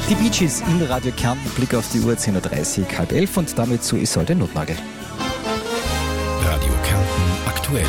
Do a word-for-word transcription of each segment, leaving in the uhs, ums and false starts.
Die Bee Gees in Radio Kärnten, Blick auf die Uhr, zehn Uhr dreißig, halb elf und damit zu Isolde Notnagel. Radio Kärnten aktuell.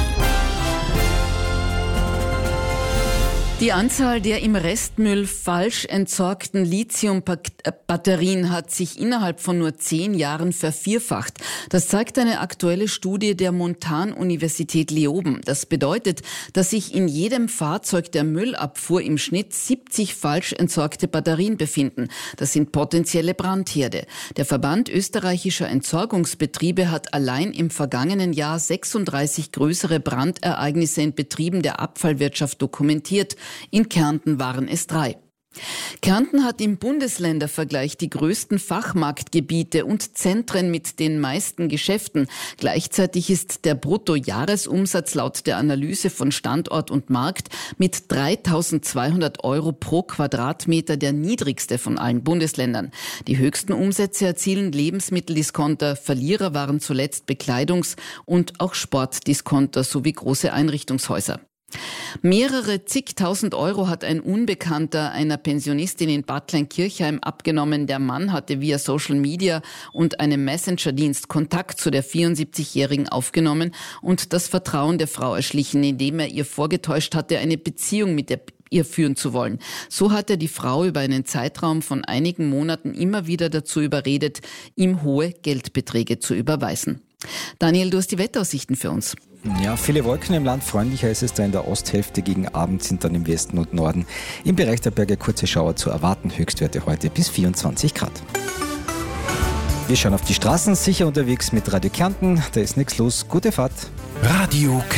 Die Anzahl der im Restmüll falsch entsorgten Lithium-Batterien hat sich innerhalb von nur zehn Jahren vervierfacht. Das zeigt eine aktuelle Studie der Montan-Universität Leoben. Das bedeutet, dass sich in jedem Fahrzeug der Müllabfuhr im Schnitt siebzig falsch entsorgte Batterien befinden. Das sind potenzielle Brandherde. Der Verband österreichischer Entsorgungsbetriebe hat allein im vergangenen Jahr sechsunddreißig größere Brandereignisse in Betrieben der Abfallwirtschaft dokumentiert. In Kärnten waren es drei. Kärnten hat im Bundesländervergleich die größten Fachmarktgebiete und Zentren mit den meisten Geschäften. Gleichzeitig ist der Bruttojahresumsatz laut der Analyse von Standort und Markt mit dreitausendzweihundert Euro pro Quadratmeter der niedrigste von allen Bundesländern. Die höchsten Umsätze erzielen Lebensmitteldiscounter, Verlierer waren zuletzt Bekleidungs- und auch Sportdiscounter sowie große Einrichtungshäuser. Mehrere zigtausend Euro hat ein Unbekannter einer Pensionistin in Bad Kleinkirchheim abgenommen. Der Mann hatte via Social Media und einem Messenger-Dienst Kontakt zu der vierundsiebzigjährigen aufgenommen und das Vertrauen der Frau erschlichen, indem er ihr vorgetäuscht hatte, eine Beziehung mit der ihr führen zu wollen. So hat er die Frau über einen Zeitraum von einigen Monaten immer wieder dazu überredet, ihm hohe Geldbeträge zu überweisen. Daniel, du hast die Wetteraussichten für uns. Ja, viele Wolken im Land, freundlicher ist es da in der Osthälfte, gegen Abend sind dann im Westen und Norden im Bereich der Berge kurze Schauer zu erwarten, Höchstwerte heute bis vierundzwanzig Grad. Wir schauen auf die Straßen, sicher unterwegs mit Radio Kärnten, da ist nichts los, gute Fahrt. Radio